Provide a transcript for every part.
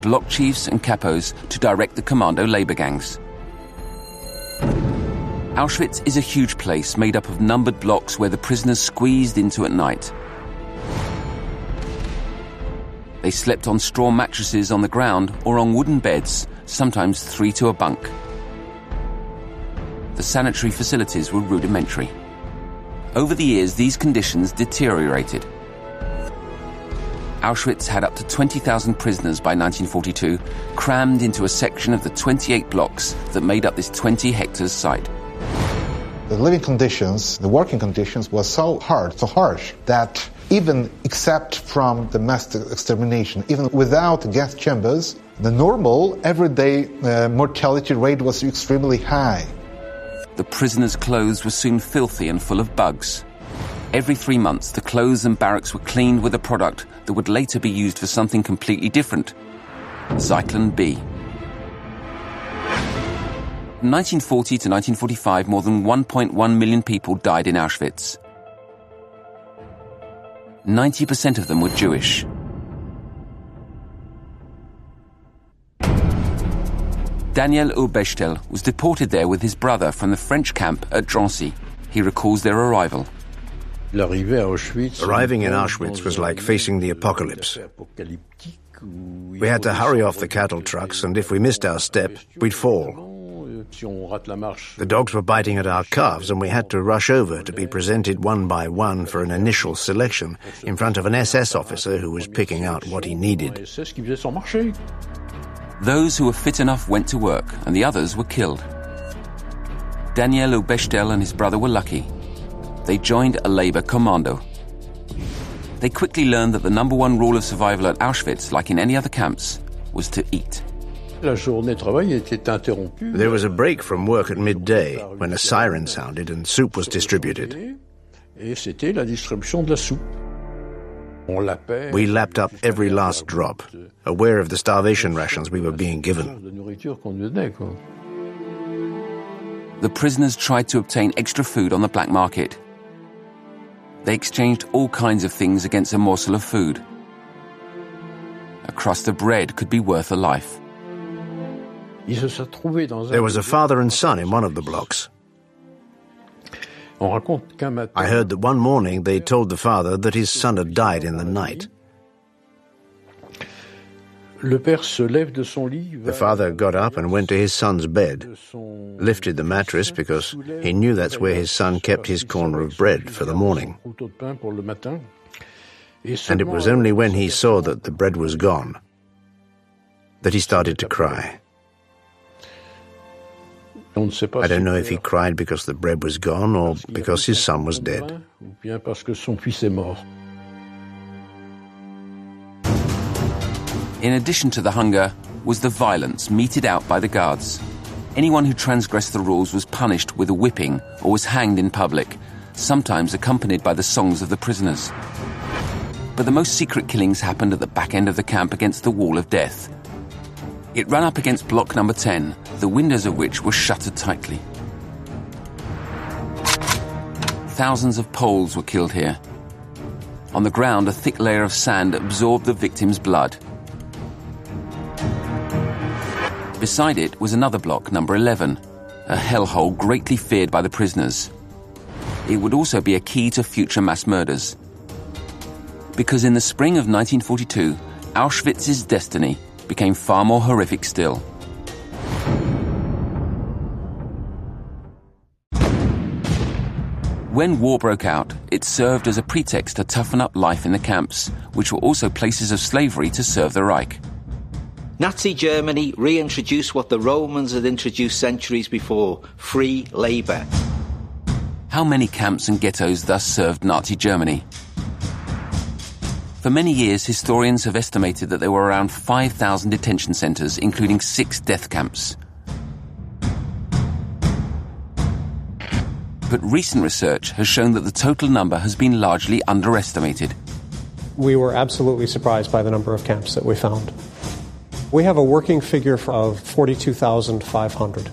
block chiefs and capos to direct the commando labor gangs. Auschwitz is a huge place made up of numbered blocks where the prisoners squeezed into at night. They slept on straw mattresses on the ground or on wooden beds, sometimes 3 to a bunk. The sanitary facilities were rudimentary. Over the years, these conditions deteriorated. Auschwitz had up to 20,000 prisoners by 1942, crammed into a section of the 28 blocks that made up this 20 hectares site. The living conditions, the working conditions were so hard, so harsh, that even except from the mass extermination, even without gas chambers, the normal, everyday mortality rate was extremely high. The prisoners' clothes were soon filthy and full of bugs. Every 3 months, the clothes and barracks were cleaned with a product that would later be used for something completely different: Zyklon B. From 1940 to 1945, more than 1.1 million people died in Auschwitz. 90% of them were Jewish. Daniel Urbechtel was deported there with his brother from the French camp at Drancy. He recalls their arrival. Arriving in Auschwitz was like facing the apocalypse. We had to hurry off the cattle trucks, and if we missed our step, we'd fall. The dogs were biting at our calves, and we had to rush over to be presented one by one for an initial selection in front of an SS officer who was picking out what he needed. Those who were fit enough went to work, and the others were killed. Daniel Urbechtel and his brother were lucky. They joined a labor commando. They quickly learned that the number one rule of survival at Auschwitz, like in any other camps, was to eat. There was a break from work at midday when a siren sounded and soup was distributed. We lapped up every last drop, aware of the starvation rations we were being given. The prisoners tried to obtain extra food on the black market. They exchanged all kinds of things against a morsel of food. A crust of bread could be worth a life. There was a father and son in one of the blocks. I heard that one morning they told the father that his son had died in the night. The father got up and went to his son's bed, lifted the mattress because he knew that's where his son kept his corner of bread for the morning. And it was only when he saw that the bread was gone that he started to cry. I don't know if he cried because the bread was gone or because his son was dead. In addition to the hunger was the violence meted out by the guards. Anyone who transgressed the rules was punished with a whipping or was hanged in public, sometimes accompanied by the songs of the prisoners. But the most secret killings happened at the back end of the camp against the wall of death. It ran up against block number 10, the windows of which were shuttered tightly. Thousands of Poles were killed here. On the ground, a thick layer of sand absorbed the victims' blood. Beside it was another block, number 11, a hellhole greatly feared by the prisoners. It would also be a key to future mass murders. Because in the spring of 1942, Auschwitz's destiny became far more horrific still. When war broke out, it served as a pretext to toughen up life in the camps, which were also places of slavery to serve the Reich. Nazi Germany reintroduced what the Romans had introduced centuries before: free labour. How many camps and ghettos thus served Nazi Germany? For many years, historians have estimated that there were around 5,000 detention centres, including 6 death camps. But recent research has shown that the total number has been largely underestimated. We were absolutely surprised by the number of camps that we found. We have a working figure of 42,500.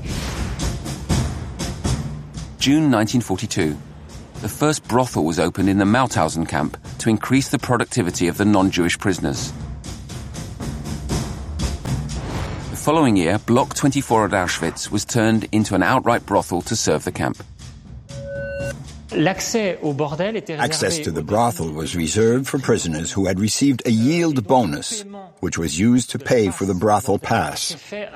June 1942. The first brothel was opened in the Mauthausen camp to increase the productivity of the non-Jewish prisoners. following year, Block 24 at Auschwitz was turned into an outright brothel to serve the camp. Access to the brothel was reserved for prisoners who had received a yield bonus, which was used to pay for the brothel pass.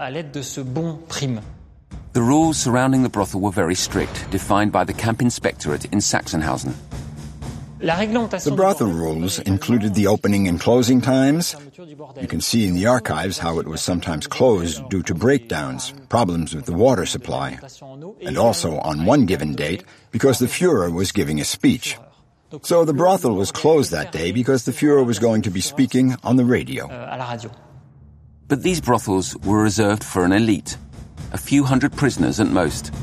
The rules surrounding the brothel were very strict, defined by the camp inspectorate in Sachsenhausen. The brothel rules included the opening and closing times. You can see in the archives how it was sometimes closed due to breakdowns, problems with the water supply, and also on one given date because the Führer was giving a speech. So the brothel was closed that day because the Führer was going to be speaking on the radio. But these brothels were reserved for an elite, a few hundred prisoners at most.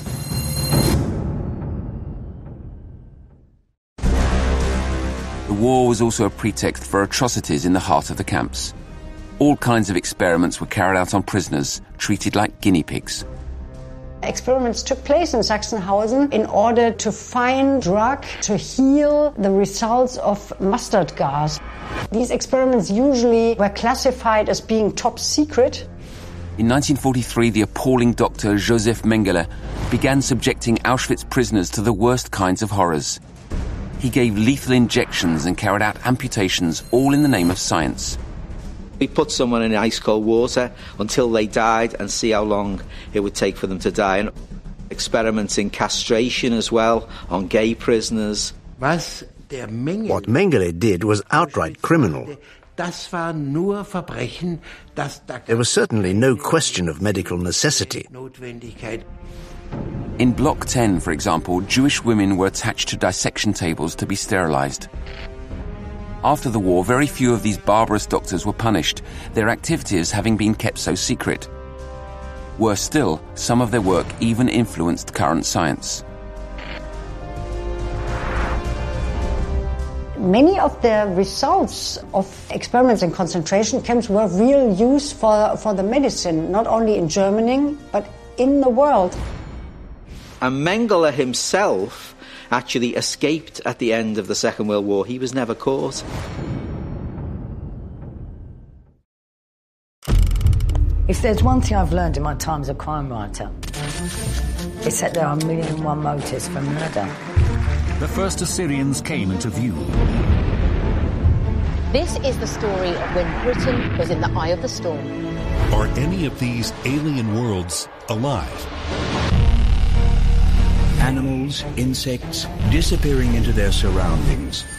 The war was also a pretext for atrocities in the heart of the camps. All kinds of experiments were carried out on prisoners, treated like guinea pigs. Experiments took place in Sachsenhausen in order to find drug to heal the results of mustard gas. These experiments usually were classified as being top secret. In 1943, the appalling doctor Joseph Mengele began subjecting Auschwitz prisoners to the worst kinds of horrors. He gave lethal injections and carried out amputations, all in the name of science. We put someone in ice cold water until they died and see how long it would take for them to die. And experiments in castration as well on gay prisoners. What Mengele did was outright criminal. There was certainly no question of medical necessity. In Block 10, for example, Jewish women were attached to dissection tables to be sterilized. After the war, very few of these barbarous doctors were punished, their activities having been kept so secret. Worse still, some of their work even influenced current science. Many of the results of experiments in concentration camps were real use for the medicine, not only in Germany, but in the world. And Mengele himself actually escaped at the end of the Second World War. He was never caught. If there's one thing I've learned in my time as a crime writer, it's that there are 1,000,001 motives for murder. The first Assyrians came into view. This is the story of when Britain was in the eye of the storm. Are any of these alien worlds alive? Animals, insects, disappearing into their surroundings,